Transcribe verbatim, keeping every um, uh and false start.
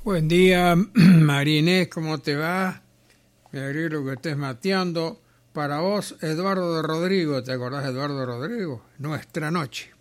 Buen día, María Inés, ¿cómo te va? Me alegro que estés mateando. Para vos, Eduardo de Rodrigo, ¿te acordás de Eduardo Rodrigo? Nuestra noche.